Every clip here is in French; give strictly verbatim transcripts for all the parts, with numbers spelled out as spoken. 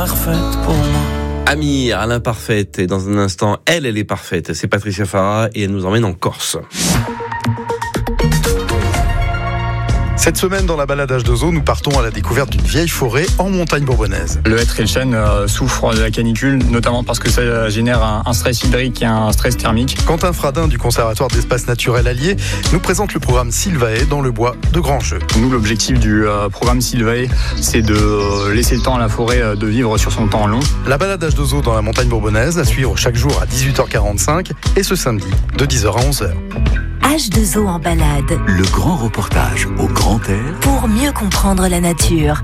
l'imparfaite pour moi. Amir, l'imparfaite, et dans un instant, elle, elle est parfaite. C'est Patricia Farah et elle nous emmène en Corse. Cette semaine, dans la balade H deux O, nous partons à la découverte d'une vieille forêt en montagne bourbonnaise. Le hêtre et le chêne euh, souffrent de la canicule, notamment parce que ça génère un, un stress hydrique et un stress thermique. Quentin Fradin du Conservatoire d'Espaces Naturels Alliés nous présente le programme Sylvae dans le bois de Grands-Jeux. Nous, l'objectif du euh, programme Sylvae, c'est de euh, laisser le temps à la forêt euh, de vivre sur son temps long. La balade H deux O dans la montagne bourbonnaise à suivre chaque jour à dix-huit heures quarante-cinq et ce samedi de dix heures à onze heures. H deux O en balade. Le grand reportage au grand air. Pour mieux comprendre la nature.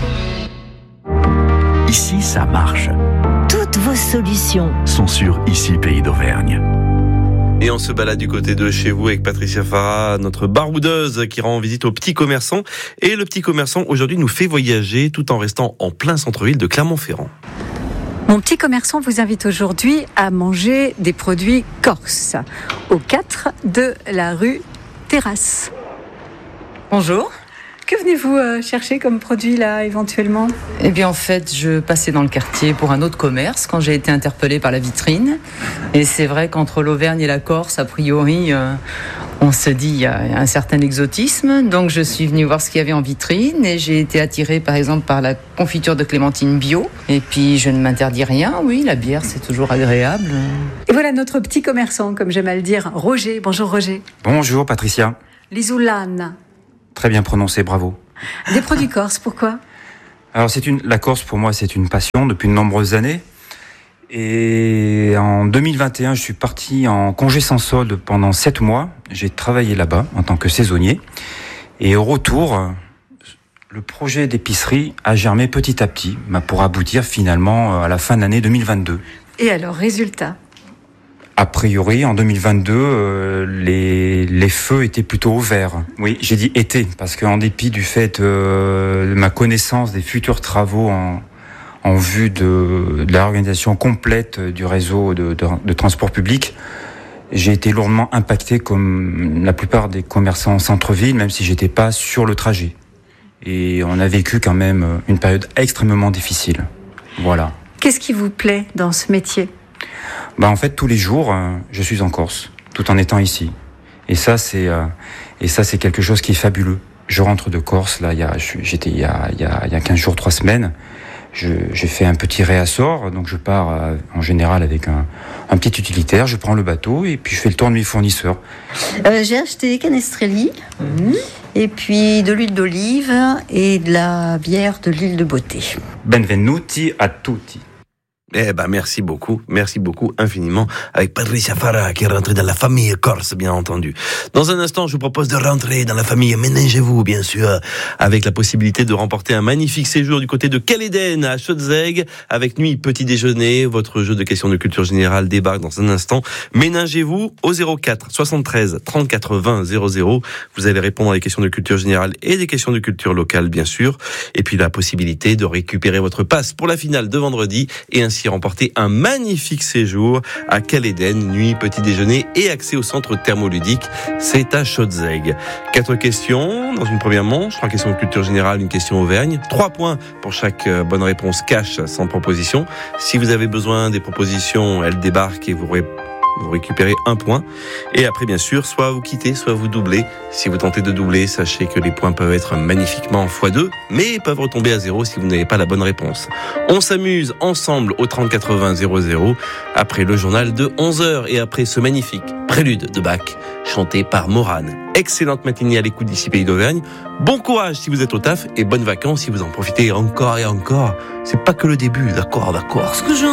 Ici, ça marche. Toutes vos solutions sont sur Ici Pays d'Auvergne. Et on se balade du côté de chez vous avec Patricia Farah, notre baroudeuse qui rend visite aux petits commerçants. Et le petit commerçant aujourd'hui nous fait voyager tout en restant en plein centre-ville de Clermont-Ferrand. Mon petit commerçant vous invite aujourd'hui à manger des produits corses, au quatre de la rue Terrasse. Bonjour. Que venez-vous euh, chercher comme produit là éventuellement ? Eh bien en fait, je passais dans le quartier pour un autre commerce quand j'ai été interpellée par la vitrine. Et c'est vrai qu'entre l'Auvergne et la Corse, a priori, euh, on se dit il y a un certain exotisme. Donc je suis venue voir ce qu'il y avait en vitrine et j'ai été attirée par exemple par la confiture de clémentine bio. Et puis je ne m'interdis rien, oui, la bière c'est toujours agréable. Et voilà notre petit commerçant, comme j'aime à le dire, Roger. Bonjour Roger. Bonjour Patricia. L'isoulane. Très bien prononcé, bravo. Des produits corses, pourquoi ? Alors c'est une, la Corse pour moi c'est une passion depuis de nombreuses années. Et en deux mille vingt et un, je suis parti en congé sans solde pendant sept mois. J'ai travaillé là-bas en tant que saisonnier. Et au retour, le projet d'épicerie a germé petit à petit pour aboutir finalement à la fin de l'année deux mille vingt-deux. Et alors, résultat ? A priori, en deux mille vingt-deux, euh, les, les feux étaient plutôt au vert. Oui, j'ai dit été, parce qu'en dépit du fait euh, de ma connaissance des futurs travaux en, en vue de, de la réorganisation complète du réseau de, de, de transport public, j'ai été lourdement impacté comme la plupart des commerçants en centre-ville, même si j'étais pas sur le trajet. Et on a vécu quand même une période extrêmement difficile. Voilà. Qu'est-ce qui vous plaît dans ce métier ? Bah en fait tous les jours euh, je suis en Corse tout en étant ici et ça c'est euh, et ça c'est quelque chose qui est fabuleux. Je rentre de Corse là il y a j'étais il y a il y a il y a quinze jours trois semaines. Je, j'ai fait un petit réassort, donc je pars euh, en général avec un, un petit utilitaire, je prends le bateau et puis je fais le tour de mes fournisseurs. Euh, j'ai acheté Canestrelli mmh. et puis de l'huile d'olive et de la bière de l'île de Beauté. Benvenuti a tutti. Eh ben, merci beaucoup, merci beaucoup infiniment avec Patricia Farah qui est rentrée dans la famille corse, bien entendu. Dans un instant, je vous propose de rentrer dans la famille Ménagez-vous, bien sûr, avec la possibilité de remporter un magnifique séjour du côté de Caléden à Schötzeg, avec nuit petit déjeuner. Votre jeu de questions de culture générale débarque dans un instant. Ménagez-vous au zéro quatre soixante-treize trente-quatre vingt zéro zéro. Vous allez répondre à des questions de culture générale et des questions de culture locale, bien sûr. Et puis la possibilité de récupérer votre passe pour la finale de vendredi et ainsi remporter un magnifique séjour à Caléden, nuit, petit déjeuner et accès au centre thermoludique. C'est à Schötzeg. Quatre questions dans une première manche. Trois questions de culture générale, une question Auvergne. Trois points pour chaque bonne réponse cash sans proposition. Si vous avez besoin des propositions, elles débarquent et vous ré- vous récupérez un point. Et après, bien sûr, soit vous quittez, soit vous doublez. Si vous tentez de doubler, sachez que les points peuvent être magnifiquement fois deux, mais peuvent retomber à zéro si vous n'avez pas la bonne réponse. On s'amuse ensemble au trente-quatre vingt zéro zéro après le journal de onze heures et après ce magnifique prélude de Bach chanté par Morane. Excellente matinée à l'écoute d'Ici Pays d'Auvergne. Bon courage si vous êtes au taf et bonnes vacances si vous en profitez encore et encore. C'est pas que le début, d'accord, d'accord.